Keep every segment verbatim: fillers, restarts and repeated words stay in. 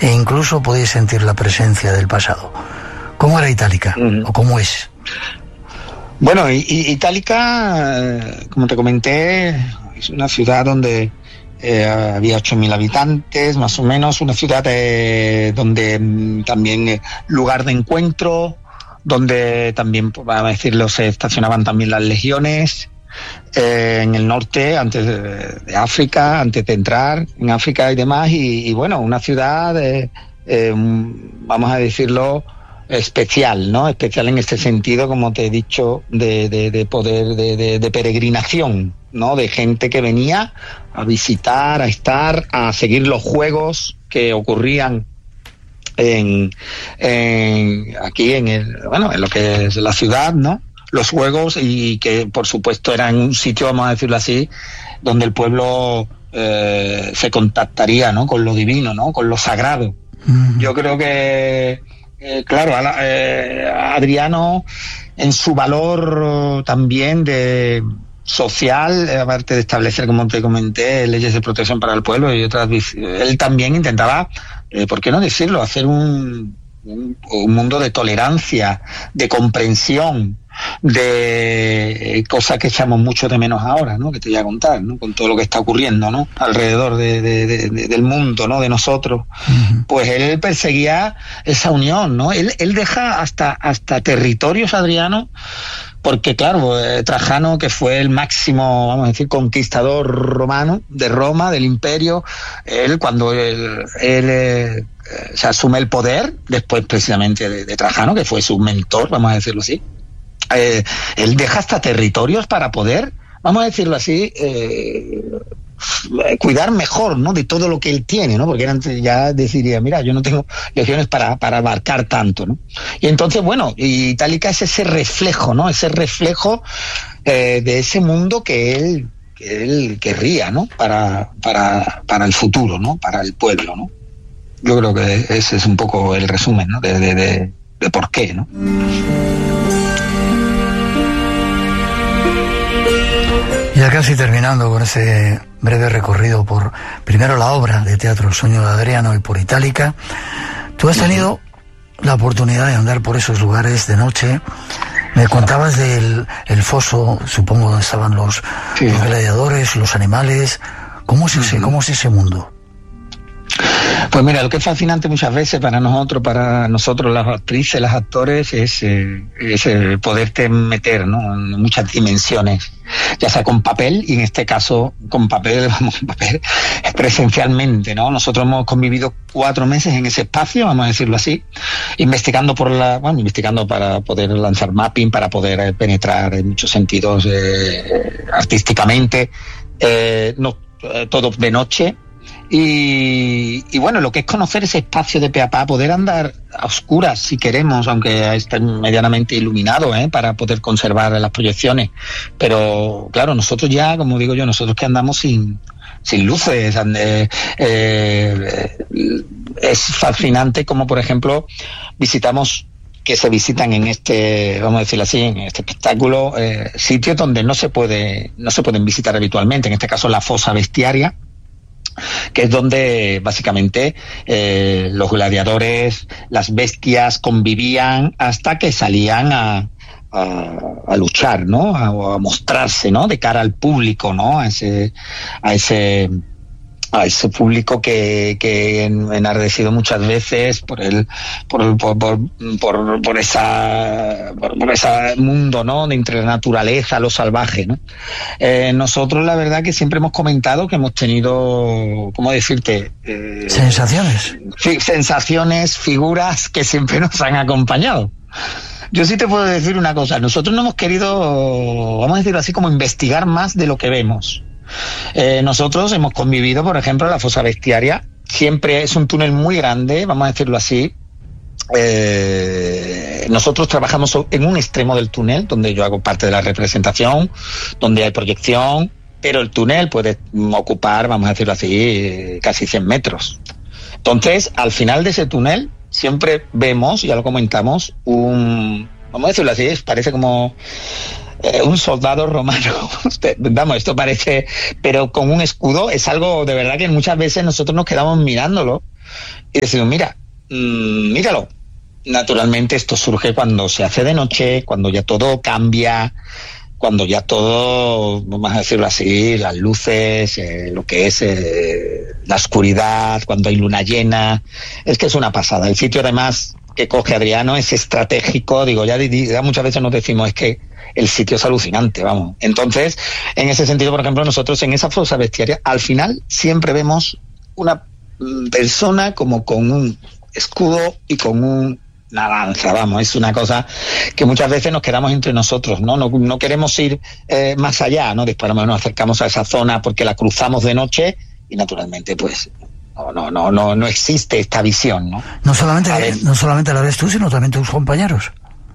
e incluso podéis sentir la presencia del pasado. ¿Cómo era Itálica? Uh-huh. ¿O cómo es? Bueno, y, y, Itálica, como te comenté, es una ciudad donde eh, había ocho mil habitantes, más o menos, una ciudad eh, donde mm, también eh, lugar de encuentro, donde también, vamos a decirlo, se estacionaban también las legiones. Eh, en el norte, antes de, de África, antes de entrar en África y demás, y, y bueno, una ciudad, eh, eh, vamos a decirlo, especial, ¿no? Especial en este sentido, como te he dicho, de, de, de poder, de, de, de peregrinación, ¿no? De gente que venía a visitar, a estar, a seguir los juegos que ocurrían en, en aquí en el, bueno, en lo que es la ciudad, ¿no? Los juegos, y que por supuesto eran un sitio, vamos a decirlo así, donde el pueblo eh, se contactaría, ¿no? Con lo divino, ¿no? Con lo sagrado. Uh-huh. Yo creo que, eh, claro, eh, Adriano, en su valor también de social, aparte de establecer, como te comenté, leyes de protección para el pueblo y otras, él también intentaba, eh, ¿por qué no decirlo?, hacer un, un, un mundo de tolerancia, de comprensión, de cosas que echamos mucho de menos ahora, ¿no? Que te voy a contar, ¿no? Con todo lo que está ocurriendo, ¿no? Alrededor de, de, de, de, del mundo, ¿no? De nosotros. Uh-huh. Pues él perseguía esa unión, ¿no? Él, él deja hasta, hasta territorios, Adriano, porque claro, eh, Trajano, que fue el máximo, vamos a decir, conquistador romano de Roma, del imperio, él cuando él, él eh, se asume el poder, después precisamente de, de Trajano, que fue su mentor, vamos a decirlo así, Eh, él deja hasta territorios para poder, vamos a decirlo así, eh, cuidar mejor, ¿no? De todo lo que él tiene, ¿no? Porque antes ya deciría, mira, yo no tengo legiones para, para abarcar tanto, ¿no? Y entonces, bueno, Itálica es ese reflejo, ¿no? Ese reflejo eh, de ese mundo que él, que él querría, ¿no? Para, para, para el futuro, ¿no? Para el pueblo, ¿no? Yo creo que ese es un poco el resumen, ¿no? De, de, de, de por qué, ¿no? Ya casi terminando con ese breve recorrido por, primero, la obra de teatro El sueño de Adriano y por Itálica, tú has tenido la oportunidad de andar por esos lugares de noche. Me contabas del el foso, supongo, donde estaban los, sí. los gladiadores, los animales. ¿Cómo es ese, uh-huh. cómo es ese mundo? Pues mira, lo que es fascinante muchas veces para nosotros, para nosotros las actrices, los actores, es, eh, es eh, poderte meter, ¿no? En muchas dimensiones, ya sea con papel, y en este caso con papel, vamos, papel presencialmente, ¿no? Nosotros hemos convivido cuatro meses en ese espacio, vamos a decirlo así, investigando por la, bueno, investigando para poder lanzar mapping, para poder eh, penetrar en muchos sentidos eh, artísticamente, eh, no, eh, todo de noche. Y, y bueno, lo que es conocer ese espacio de pe a pa, poder andar a oscuras si queremos, aunque esté medianamente iluminado, ¿eh? Para poder conservar las proyecciones. Pero claro, nosotros ya, como digo yo, nosotros que andamos sin, sin luces, eh, eh, es fascinante como, por ejemplo, visitamos, que se visitan en este, vamos a decirlo así, en este espectáculo, eh, sitios donde no se puede, no se pueden visitar habitualmente, en este caso la fosa bestiaria, que es donde básicamente eh, los gladiadores, las bestias convivían hasta que salían a, a, a luchar, ¿no? A, a mostrarse, ¿no? De cara al público, ¿no? A ese, a ese, a ese público que, que enardecido muchas veces por el, por el, por, por, por, por esa, por, por ese mundo, ¿no? De entre la naturaleza, lo salvaje, ¿no? Eh, nosotros la verdad que siempre hemos comentado que hemos tenido, ¿cómo decirte? Eh, sensaciones. Sí, sensaciones, figuras que siempre nos han acompañado. Yo sí te puedo decir una cosa, nosotros no hemos querido, vamos a decirlo así, como investigar más de lo que vemos. Eh, nosotros hemos convivido, por ejemplo, en la fosa bestiaria. Siempre es un túnel muy grande, vamos a decirlo así. Eh, nosotros trabajamos en un extremo del túnel, donde yo hago parte de la representación, donde hay proyección, pero el túnel puede ocupar, vamos a decirlo así, casi cien metros. Entonces, al final de ese túnel, siempre vemos, ya lo comentamos, un, vamos a decirlo así, parece como eh, un soldado romano. Vamos, esto parece, pero con un escudo. Es algo de verdad que muchas veces nosotros nos quedamos mirándolo, y decimos, mira, mmm, míralo. Naturalmente esto surge cuando se hace de noche, cuando ya todo cambia, cuando ya todo, vamos a decirlo así, las luces, eh, lo que es eh, la oscuridad, cuando hay luna llena, es que es una pasada. El sitio además que coge Adriano es estratégico, digo, ya, ya muchas veces nos decimos, es que el sitio es alucinante, vamos. Entonces, en ese sentido, por ejemplo, nosotros en esa fosa bestiaria, al final siempre vemos una persona como con un escudo y con un una lanza, vamos, es una cosa que muchas veces nos quedamos entre nosotros, ¿no? No, no queremos ir eh, más allá, ¿no? Después nos acercamos a esa zona porque la cruzamos de noche y naturalmente, pues, no, no, no, no, no existe esta visión, ¿no? No solamente, no solamente la ves tú, sino también tus compañeros.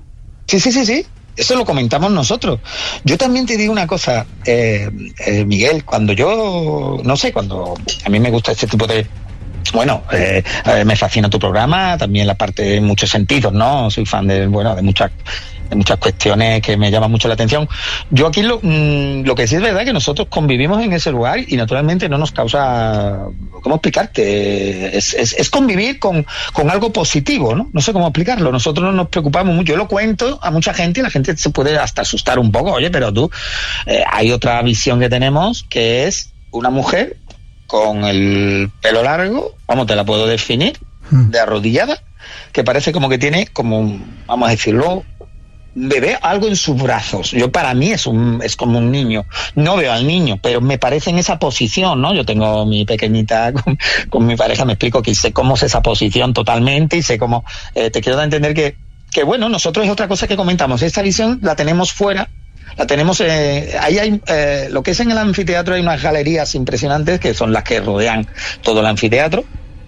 Sí, sí, sí, sí. Eso lo comentamos nosotros. Yo también te digo una cosa, eh, eh, Miguel, cuando yo, no sé, cuando a mí me gusta este tipo de Bueno, eh, eh, me fascina tu programa, también la parte en muchos sentidos, ¿no? Soy fan de, bueno, de muchas de muchas cuestiones que me llaman mucho la atención. Yo aquí lo, mmm, lo que sí es verdad es que nosotros convivimos en ese lugar y naturalmente no nos causa, ¿cómo explicarte? Es, es, es convivir con, con algo positivo, ¿no? No sé cómo explicarlo. Nosotros no nos preocupamos mucho. Yo lo cuento a mucha gente y la gente se puede hasta asustar un poco. Oye, pero tú, eh, hay otra visión que tenemos que es una mujer con el pelo largo, vamos, te la puedo definir, de arrodillada, que parece como que tiene como, vamos a decirlo, un bebé, algo en sus brazos. Yo, para mí es un es como un niño. No veo al niño, pero me parece en esa posición, ¿no? Yo tengo mi pequeñita con, con mi pareja, me explico que sé cómo es esa posición totalmente y sé cómo, eh, te quiero dar a entender que, que, bueno, nosotros es otra cosa que comentamos, esta visión la tenemos fuera. La tenemos, eh, ahí hay, eh, lo que es en el anfiteatro hay unas galerías impresionantes que son las que rodean todo el anfiteatro.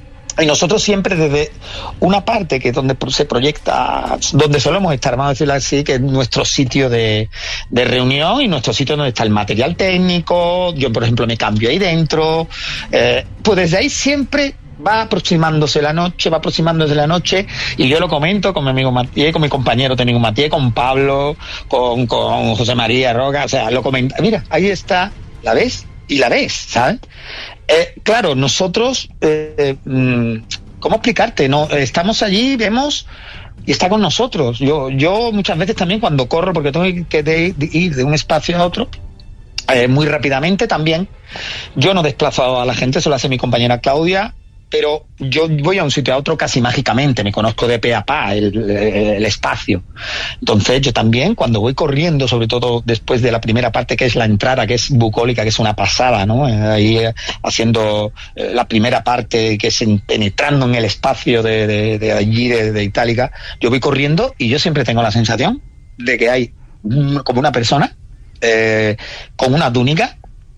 Y nosotros siempre desde una parte que es donde se proyecta, donde solemos estar, vamos a decirlo así, que es nuestro sitio de, de reunión y nuestro sitio donde está el material técnico, yo por ejemplo me cambio ahí dentro, eh, pues desde ahí siempre va aproximándose la noche, va aproximándose la noche, y yo lo comento con mi amigo Matías, con mi compañero técnico Matías, con Pablo, con, con José María Roca, o sea, lo comenta, mira, ahí está, ¿la ves? Y la ves, ¿sabes? Eh, claro, nosotros, eh, eh, ¿cómo explicarte? No, estamos allí, vemos, y está con nosotros. Yo, yo muchas veces también cuando corro, porque tengo que de, de ir de un espacio a otro, eh, muy rápidamente también, yo no desplazo a la gente, eso lo hace mi compañera Claudia, pero yo voy a un sitio a otro casi mágicamente, me conozco de pe a pa el, el, el espacio. Entonces yo también cuando voy corriendo, sobre todo después de la primera parte que es la entrada, que es bucólica, que es una pasada, ¿no? Ahí eh, haciendo eh, la primera parte que es en, penetrando en el espacio de, de, de allí, de, de Itálica, yo voy corriendo y yo siempre tengo la sensación de que hay mm, como una persona eh, con una túnica.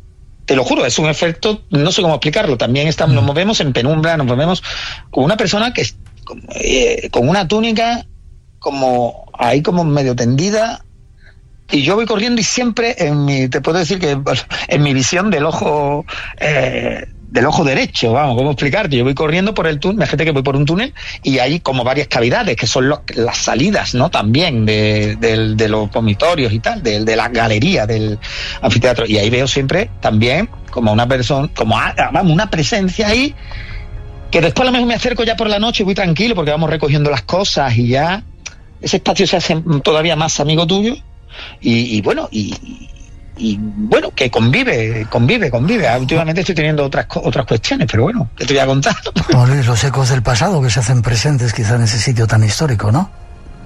Te lo juro, es un efecto, no sé cómo explicarlo, también estamos, nos movemos en penumbra, nos movemos con una persona que es eh, con una túnica como ahí como medio tendida, y yo voy corriendo y siempre en mi, te puedo decir que en mi visión del ojo eh, del ojo derecho, vamos, ¿cómo explicarte? Yo voy corriendo por el túnel, hay gente que voy por un túnel y hay como varias cavidades que son los, las salidas, ¿no? También de, de, de los vomitorios y tal, de, de la galería del anfiteatro, y ahí veo siempre también como una persona, como vamos, una presencia ahí, que después a lo mejor me acerco ya por la noche y voy tranquilo porque vamos recogiendo las cosas y ya ese espacio se hace todavía más amigo tuyo y, y bueno, y y bueno, que convive, convive, convive. Últimamente estoy teniendo otras otras cuestiones, pero bueno, que te voy a contar. No, Luis, los ecos del pasado que se hacen presentes quizá en ese sitio tan histórico, ¿no?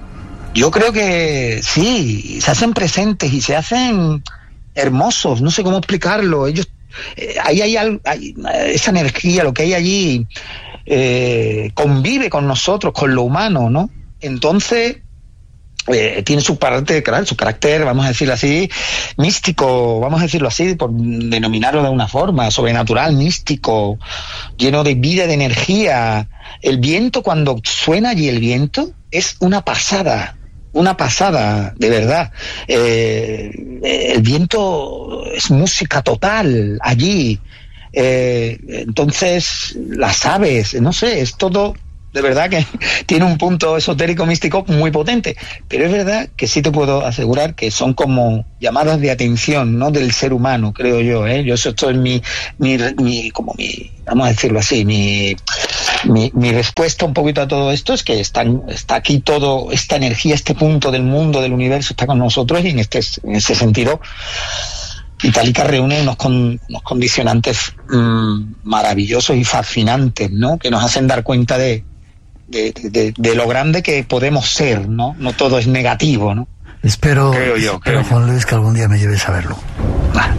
Yo creo que sí, se hacen presentes y se hacen hermosos, no sé cómo explicarlo. Ellos, eh, ahí hay, hay, hay esa energía, lo que hay allí, eh, convive con nosotros, con lo humano, ¿no? Entonces Eh, tiene su parte, claro, su carácter, vamos a decirlo así, místico, vamos a decirlo así, por denominarlo de una forma, sobrenatural, místico, lleno de vida, de energía. El viento, cuando suena allí el viento, es una pasada, una pasada, de verdad. Eh, el viento es música total allí. Eh, entonces, las aves, no sé, es todo... De verdad que tiene un punto esotérico místico muy potente, pero es verdad que sí te puedo asegurar que son como llamadas de atención, ¿no? Del ser humano, creo yo, ¿eh? Yo eso esto es mi, mi, mi, como mi, vamos a decirlo así, mi, mi, mi respuesta un poquito a todo esto es que está, está aquí todo, esta energía, este punto del mundo, del universo está con nosotros, y en este, en ese sentido Itálica reúne unos, con, unos condicionantes mmm, maravillosos y fascinantes, ¿no? Que nos hacen dar cuenta de, de, de, de lo grande que podemos ser, ¿no? No todo es negativo, ¿no? Espero, creo yo, espero creo Juan yo. Luis, que algún día me lleves a verlo. Ah.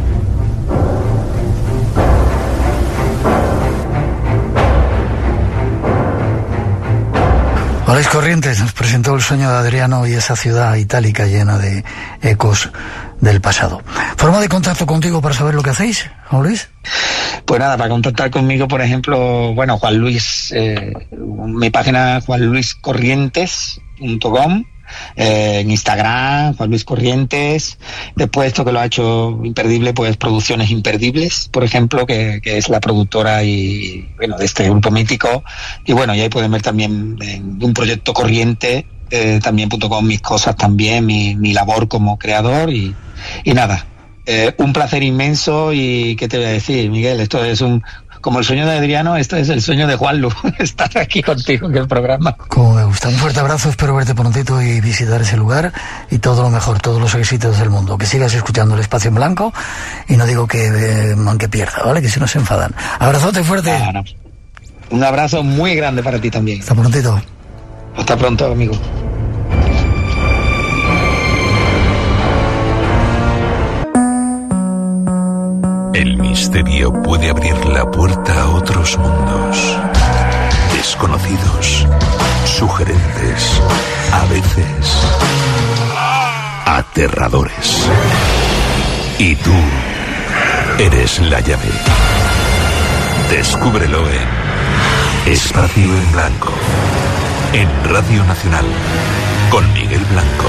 Luis Corrientes nos presentó El sueño de Adriano y esa ciudad itálica llena de ecos del pasado. ¿Forma de contacto contigo para saber lo que hacéis, Juan Luis? Pues nada, para contactar conmigo, por ejemplo, bueno, Juan Luis, eh, mi página juan luis corrientes punto com, eh, en Instagram, Juan Luis Corrientes. Después, esto que lo ha hecho imperdible, pues Producciones Imperdibles, por ejemplo, que, que es la productora y, bueno, de este grupo mítico. Y bueno, y ahí pueden ver también en un proyecto Corriente, eh, también punto com, mis cosas también, mi, mi labor como creador y, y nada. Eh, un placer inmenso. Y qué te voy a decir, Miguel, esto es un, como el sueño de Adriano, esto es el sueño de Juanlu, estar aquí contigo en el programa. Como me gusta. Un fuerte abrazo, espero verte prontito y visitar ese lugar, y todo lo mejor, todos los éxitos del mundo. Que sigas escuchando El Espacio en Blanco, y no digo que eh, manque pierda, ¿vale? Que si no se enfadan. Abrazote fuerte. Ah, no. Un abrazo muy grande para ti también. Hasta prontito. Hasta pronto, amigo. El misterio puede abrir la puerta a otros mundos, desconocidos, sugerentes, a veces aterradores. Y tú eres la llave. Descúbrelo en Espacio en Blanco, en Radio Nacional, con Miguel Blanco.